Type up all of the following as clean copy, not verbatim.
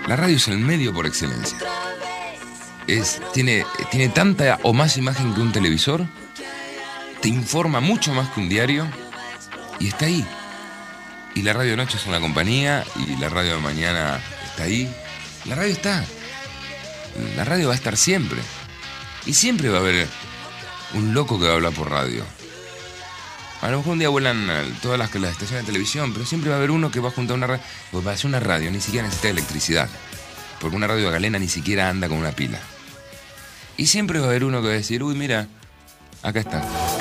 La radio es el medio por excelencia. Tiene tanta o más imagen que un televisor, te informa mucho más que un diario y está ahí. Y la radio de noche es una compañía y la radio de mañana está ahí. La radio está. La radio va a estar siempre. Y siempre va a haber un loco que va a hablar por radio. A lo mejor un día vuelan todas las estaciones de televisión, pero siempre va a haber uno que va a juntar una radio. Pues va a ser una radio, ni siquiera necesita electricidad. Porque una radio de galena ni siquiera anda con una pila. Y siempre va a haber uno que va a decir, uy, mira, acá está.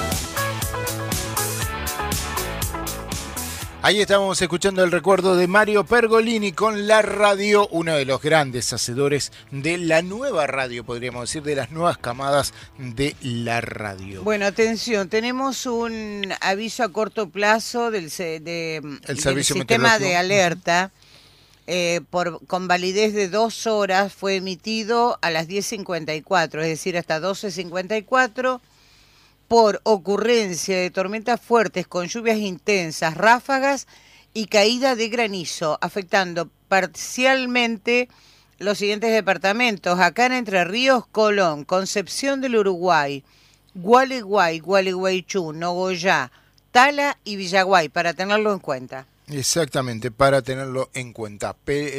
Ahí estamos escuchando el recuerdo de Mario Pergolini con la radio, uno de los grandes hacedores de la nueva radio, podríamos decir, de las nuevas camadas de la radio. Bueno, atención, tenemos un aviso a corto plazo del sistema de alerta. Con validez de 2 horas fue emitido a las 10:54, es decir, hasta 12:54, por ocurrencia de tormentas fuertes con lluvias intensas, ráfagas y caída de granizo, afectando parcialmente los siguientes departamentos: acá en Entre Ríos, Colón, Concepción del Uruguay, Gualeguay, Gualeguaychú, Nogoyá, Tala y Villaguay, para tenerlo en cuenta. Exactamente, para tenerlo en cuenta.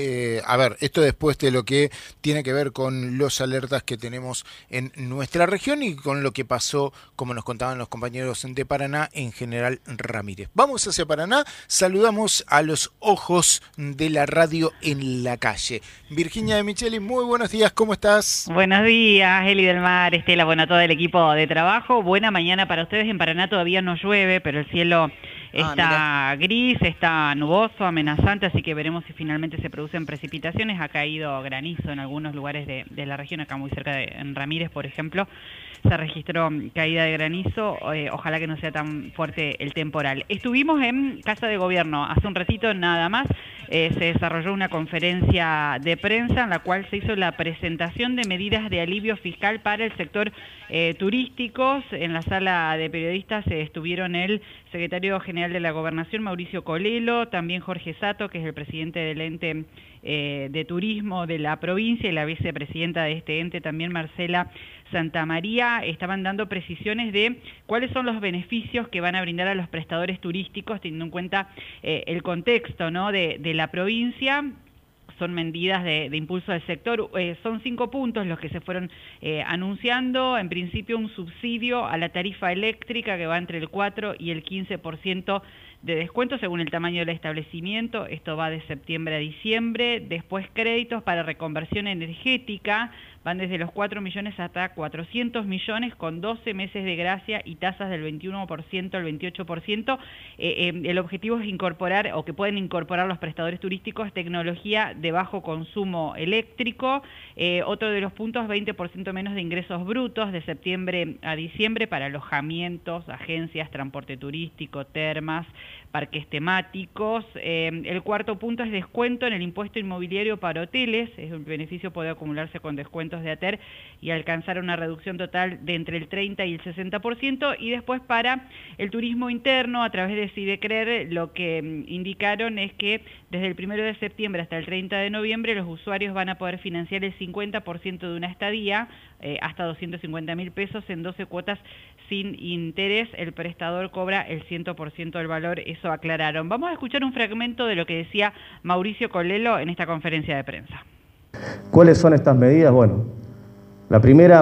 A ver, esto después de lo que tiene que ver con los alertas que tenemos en nuestra región y con lo que pasó, como nos contaban los compañeros de Paraná, en General Ramírez. Vamos hacia Paraná, saludamos a los ojos de la radio en la calle. Virginia de Micheli, muy buenos días, ¿cómo estás? Buenos días, Eli del Mar, Estela, bueno, todo el equipo de trabajo. Buena mañana para ustedes. En Paraná todavía no llueve, pero el cielo está gris, está nuboso, amenazante, así que veremos si finalmente se producen precipitaciones. Ha caído granizo en algunos lugares de la región, acá muy cerca en Ramírez, por ejemplo, se registró caída de granizo. Ojalá que no sea tan fuerte el temporal. Estuvimos en Casa de Gobierno hace un ratito nada más. Se desarrolló una conferencia de prensa en la cual se hizo la presentación de medidas de alivio fiscal para el sector turístico. En la sala de periodistas estuvieron el secretario general de la Gobernación, Mauricio Colelo, también Jorge Sato, que es el presidente del ente de turismo de la provincia, y la vicepresidenta de este ente, también Marcela Santamaría. Estaban dando precisiones de cuáles son los beneficios que van a brindar a los prestadores turísticos, teniendo en cuenta el contexto, ¿no?, de la provincia. Son medidas de impulso del sector. Son 5 puntos los que se fueron anunciando. En principio, un subsidio a la tarifa eléctrica que va entre el 4 y el 15% de descuento según el tamaño del establecimiento. Esto va de septiembre a diciembre. Después, créditos para reconversión energética. Van desde los 4 millones hasta 400 millones con 12 meses de gracia y tasas del 21% al 28%. El objetivo es incorporar, o que pueden incorporar los prestadores turísticos, tecnología de bajo consumo eléctrico. Otro de los puntos, 20% menos de ingresos brutos de septiembre a diciembre para alojamientos, agencias, transporte turístico, termas, parques temáticos. El cuarto punto es descuento en el impuesto inmobiliario para hoteles. El beneficio puede acumularse con descuentos de ATER y alcanzar una reducción total de entre el 30 y el 60%. Y después, para el turismo interno, a través de Sidecrer, lo que indicaron es que desde el 1 de septiembre hasta el 30 de noviembre los usuarios van a poder financiar el 50% de una estadía, hasta 250.000 pesos en 12 cuotas sin interés. El prestador cobra el 100% del valor, eso aclararon. Vamos a escuchar un fragmento de lo que decía Mauricio Colelo en esta conferencia de prensa. ¿Cuáles son estas medidas? Bueno, la primera,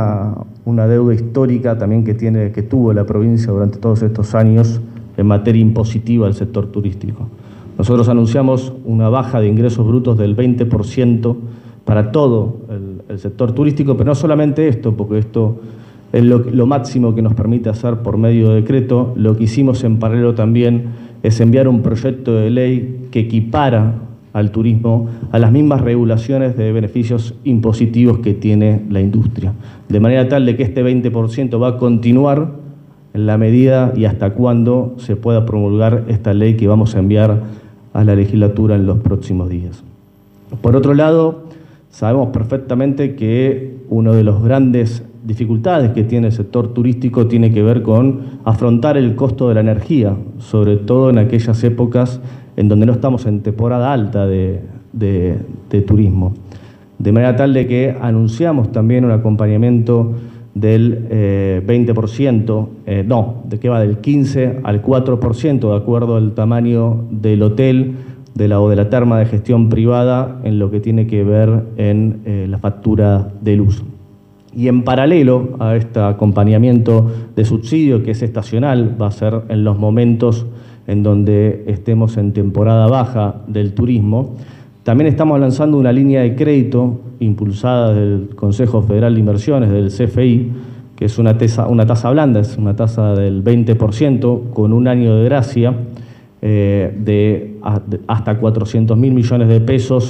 una deuda histórica también que tuvo la provincia durante todos estos años en materia impositiva del sector turístico. Nosotros anunciamos una baja de ingresos brutos del 20% para todo el sector turístico, pero no solamente esto, porque esto es lo máximo que nos permite hacer por medio de decreto. Lo que hicimos en paralelo también es enviar un proyecto de ley que equipara al turismo a las mismas regulaciones de beneficios impositivos que tiene la industria, de manera tal de que este 20% va a continuar en la medida y hasta cuando se pueda promulgar esta ley que vamos a enviar a la legislatura en los próximos días. Por otro lado, sabemos perfectamente que una de las grandes dificultades que tiene el sector turístico tiene que ver con afrontar el costo de la energía, sobre todo en aquellas épocas en donde no estamos en temporada alta de de turismo. De manera tal de que anunciamos también un acompañamiento del 20%, que va del 15 al 4%, de acuerdo al tamaño del hotel o de la terma de gestión privada en lo que tiene que ver en la factura de luz. Y en paralelo a este acompañamiento de subsidio, que es estacional, va a ser en los momentos en donde estemos en temporada baja del turismo, también estamos lanzando una línea de crédito impulsada del Consejo Federal de Inversiones, del CFI, que es una tasa blanda, es una tasa del 20%, con un año de gracia de hasta 400 millones de pesos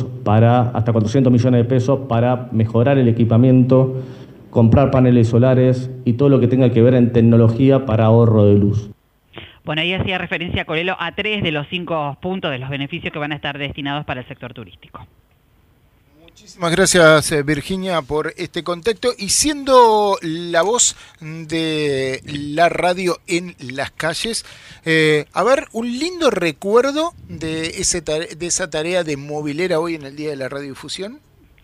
para mejorar el equipamiento, comprar paneles solares y todo lo que tenga que ver en tecnología para ahorro de luz. Bueno, ahí hacía referencia, Corelo, a 3 de los 5 puntos de los beneficios que van a estar destinados para el sector turístico. Muchísimas gracias, Virginia, por este contexto. Y siendo la voz de la radio en las calles, a ver, un lindo recuerdo de esa tarea de movilera hoy en el Día de la Radiodifusión.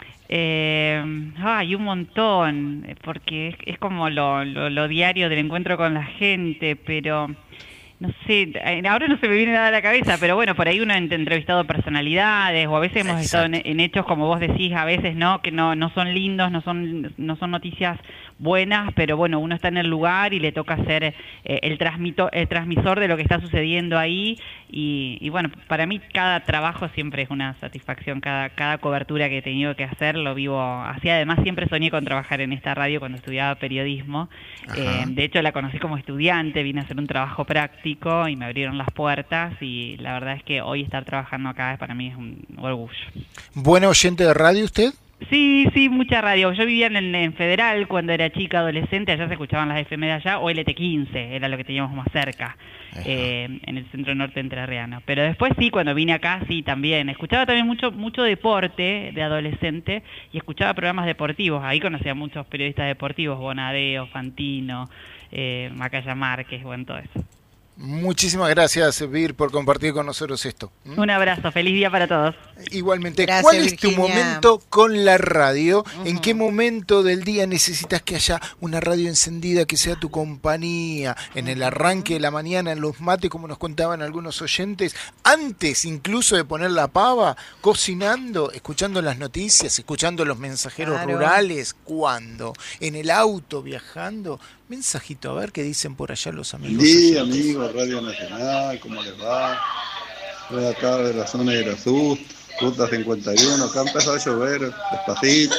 Hay un montón, porque es como lo diario del encuentro con la gente, pero... No sé, ahora no se me viene nada a la cabeza, pero bueno, por ahí uno ha entrevistado personalidades, o a veces hemos estado en hechos, como vos decís, a veces no, que no son lindos, no son noticias buenas, pero bueno, uno está en el lugar y le toca ser el transmisor de lo que está sucediendo ahí, y bueno, para mí cada trabajo siempre es una satisfacción, cada cobertura que he tenido que hacer lo vivo así. Además siempre soñé con trabajar en esta radio cuando estudiaba periodismo. De hecho la conocí como estudiante, vine a hacer un trabajo práctico y me abrieron las puertas, y la verdad es que hoy estar trabajando acá para mí es un orgullo. ¿Buen oyente de radio usted? Sí, mucha radio. Yo vivía en Federal cuando era chica, adolescente, allá se escuchaban las FM de allá, o LT15, era lo que teníamos más cerca, en el centro norte entrerriano. Pero después sí, cuando vine acá, sí, también. Escuchaba también mucho deporte de adolescente, y escuchaba programas deportivos. Ahí conocía a muchos periodistas deportivos, Bonadeo, Fantino, Macaya Márquez, bueno, todo eso. Muchísimas gracias, Vir, por compartir con nosotros esto. Un abrazo, feliz día para todos. Igualmente. Gracias, ¿Cuál es Virginia. tu momento con la radio? ¿En qué momento del día necesitas que haya una radio encendida que sea tu compañía? ¿En el arranque de la mañana, en los mates, como nos contaban algunos oyentes? ¿Antes incluso de poner la pava? ¿Cocinando? ¿Escuchando las noticias? ¿Escuchando los mensajeros rurales? ¿Cuándo? ¿En el auto, viajando? Mensajito, a ver qué dicen por allá los amigos. Sí, amigos, Radio Nacional, ¿cómo les va? Estoy acá de la zona de Irazú, Ruta 51, acá empezó a llover, despacito.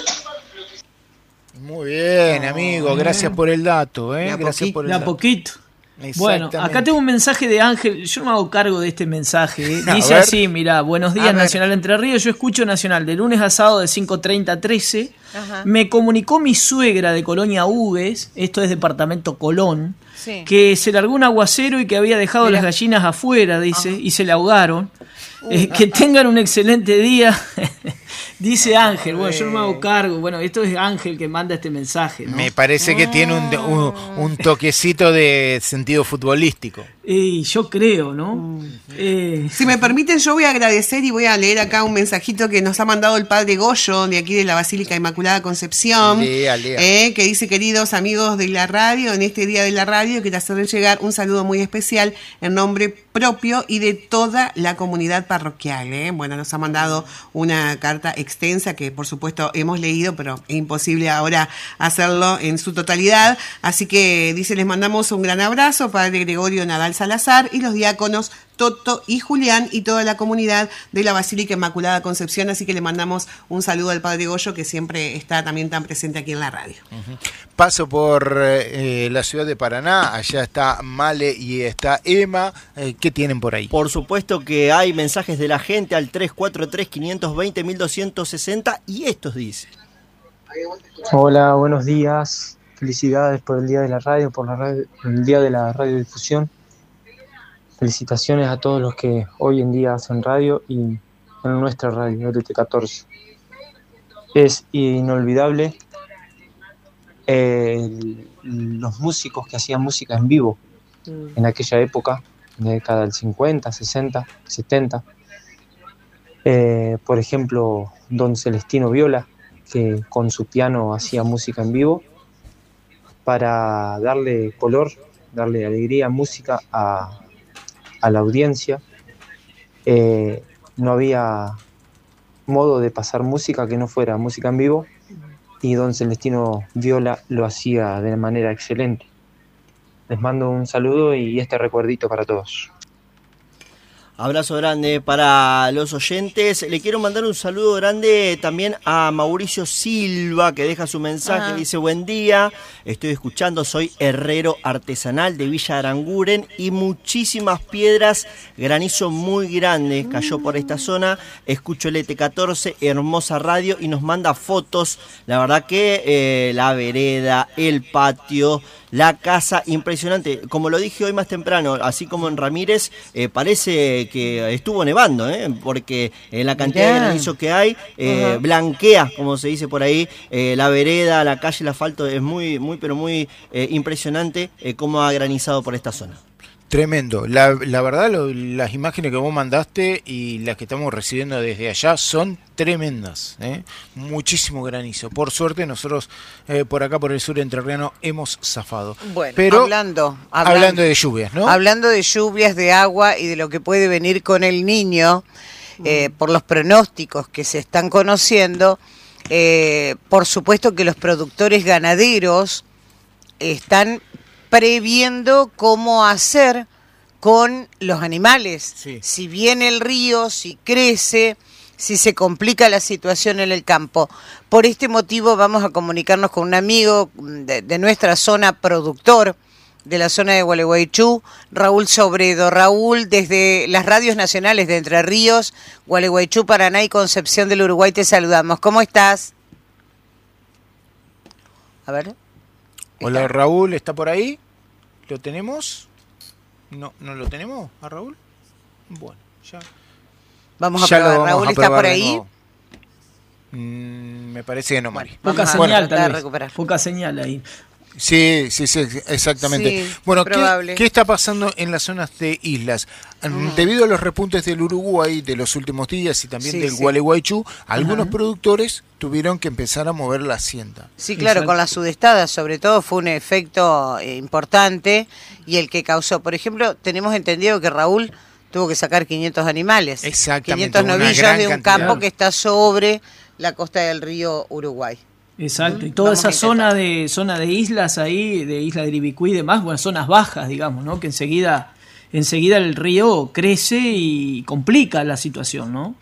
Muy bien, amigo, gracias por el dato, gracias por el dato. Poquito. Bueno, acá tengo un mensaje de Ángel, yo no me hago cargo de este mensaje, dice así, mirá, buenos días Nacional Entre Ríos, yo escucho Nacional de lunes a sábado de 5:30 a 13, me comunicó mi suegra de Colonia Hugues, esto es departamento Colón, que se largó un aguacero y que había dejado las gallinas afuera, dice, y se le ahogaron. Que tengan un excelente día. Dice Ángel, bueno, yo no me hago cargo. Bueno, esto es Ángel que manda este mensaje, ¿no? Me parece que tiene un toquecito de sentido futbolístico. Yo creo, ¿no? Si me permiten, yo voy a agradecer y voy a leer acá un mensajito que nos ha mandado el padre Goyo, de aquí de la Basílica Inmaculada Concepción. Lea. Que dice: queridos amigos de la radio, en este día de la radio quiero hacerles llegar un saludo muy especial en nombre propio y de toda la comunidad parroquial. Bueno, nos ha mandado una carta extensa que por supuesto hemos leído, pero es imposible ahora hacerlo en su totalidad. Así que dice: les mandamos un gran abrazo, padre Gregorio Nadal Salazar y los diáconos Toto y Julián y toda la comunidad de la Basílica Inmaculada Concepción. Así que le mandamos un saludo al padre Goyo, que siempre está también tan presente aquí en la radio. Paso por la ciudad de Paraná, allá está Male y está Emma. ¿Qué tienen por ahí? Por supuesto que hay mensajes de la gente al 343-520-1260 y estos dicen: hola, buenos días, felicidades por el Día de la Radio, por el Día de la Radiodifusión. Felicitaciones a todos los que hoy en día hacen radio y en nuestra radio, RT14. Es inolvidable los músicos que hacían música en vivo en aquella época, en la década del 50, 60, 70. Por ejemplo, don Celestino Viola, que con su piano hacía música en vivo para darle color, darle alegría, música a la audiencia. No había modo de pasar música que no fuera música en vivo, y don Celestino Viola lo hacía de manera excelente. Les mando un saludo y este recuerdito para todos. Abrazo grande para los oyentes. Le quiero mandar un saludo grande también a Mauricio Silva, que deja su mensaje. Dice: buen día, estoy escuchando, soy herrero artesanal de Villa Aranguren y muchísimas piedras, granizo muy grande cayó por esta zona. Escucho el ET14, hermosa radio, y nos manda fotos. La verdad que la vereda, el patio, la casa, impresionante. Como lo dije hoy más temprano, así como en Ramírez, parece que estuvo nevando, porque la cantidad de granizo que hay blanquea, como se dice por ahí, la vereda, la calle, el asfalto. Es muy, muy, pero muy impresionante cómo ha granizado por esta zona. Tremendo. La verdad, las imágenes que vos mandaste y las que estamos recibiendo desde allá son tremendas. Muchísimo granizo. Por suerte, nosotros por acá, por el sur entrerriano, hemos zafado. Bueno, pero hablando de lluvias, ¿no? Hablando de lluvias, de agua y de lo que puede venir con el Niño, por los pronósticos que se están conociendo, por supuesto que los productores ganaderos están previendo cómo hacer con los animales. Sí. Si viene el río, si crece, si se complica la situación en el campo. Por este motivo vamos a comunicarnos con un amigo de nuestra zona, productor de la zona de Gualeguaychú, Raúl Sobredo. Raúl, desde las radios nacionales de Entre Ríos, Gualeguaychú, Paraná y Concepción del Uruguay, te saludamos. ¿Cómo estás? A ver. Hola, Raúl, ¿está por ahí? ¿Lo tenemos? ¿No lo tenemos a Raúl? Bueno, ya. Vamos a probar. ¿Raúl está por ahí? Me parece que no, Mari. Poca señal, tal vez. Poca señal ahí. Sí, exactamente. Sí, bueno, ¿qué está pasando en las zonas de islas? Debido a los repuntes del Uruguay de los últimos días y también del Gualeguaychú, algunos productores tuvieron que empezar a mover la hacienda. Sí, claro, exacto. Con la sudestada sobre todo fue un efecto importante, y el que causó, por ejemplo, tenemos entendido que Raúl tuvo que sacar 500 animales. Exactamente. 500 novillos de un campo que está sobre la costa del río Uruguay. Exacto, y toda esa zona de islas ahí, de Isla de Iribicuí y demás, bueno, zonas bajas, digamos, ¿no? Que enseguida el río crece y complica la situación, ¿no?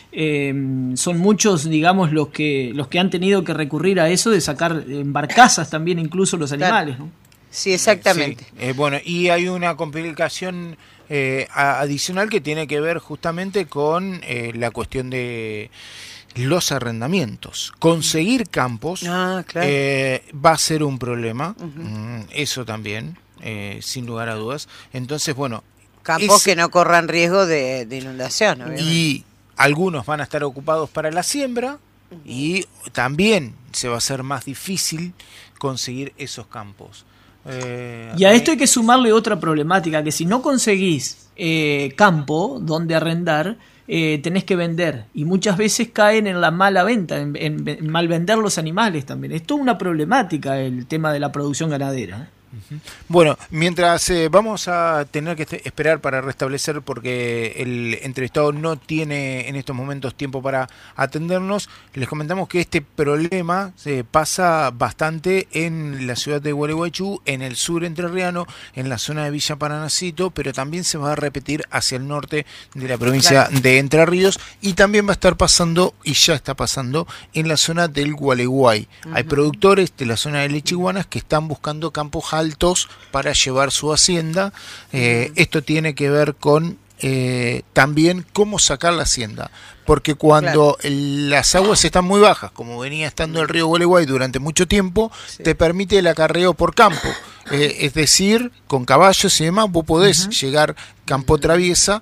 Son muchos, digamos, los que han tenido que recurrir a eso de sacar en barcazas también incluso los animales, ¿no? Sí, exactamente. Sí. Bueno, y hay una complicación adicional que tiene que ver justamente con la cuestión de los arrendamientos. Conseguir campos claro. Va a ser un problema, eso también, sin lugar a dudas. Entonces, bueno... Campos que no corran riesgo de inundación, obviamente. Y algunos van a estar ocupados para la siembra, y también se va a hacer más difícil conseguir esos campos. Y a esto hay que sumarle otra problemática, que si no conseguís campo donde arrendar, tenés que vender, y muchas veces caen en la mala venta, en mal vender los animales también. Es toda una problemática el tema de la producción ganadera. Bueno, mientras vamos a tener que esperar para restablecer, porque el entrevistado no tiene en estos momentos tiempo para atendernos, les comentamos que este problema se pasa bastante en la ciudad de Gualeguaychú, en el sur entrerriano, en la zona de Villa Paranacito, pero también se va a repetir hacia el norte de la provincia de Entre Ríos, y también va a estar pasando, y ya está pasando, en la zona del Gualeguay. Hay productores de la zona de Lechiguanas que están buscando campos altos para llevar su hacienda. Esto tiene que ver con también cómo sacar la hacienda, porque cuando las aguas están muy bajas, como venía estando el río Gualeguay durante mucho tiempo, te permite el acarreo por campo, es decir, con caballos y demás vos podés llegar campo traviesa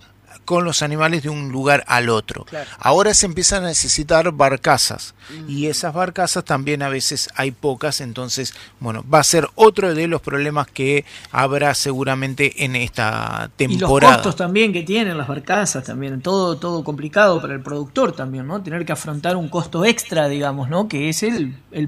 con los animales de un lugar al otro. Claro. Ahora se empiezan a necesitar barcazas y esas barcazas también a veces hay pocas, entonces, bueno, va a ser otro de los problemas que habrá seguramente en esta temporada. Y los costos también que tienen las barcazas también, todo complicado para el productor también, ¿no? Tener que afrontar un costo extra, digamos, ¿no? Que es el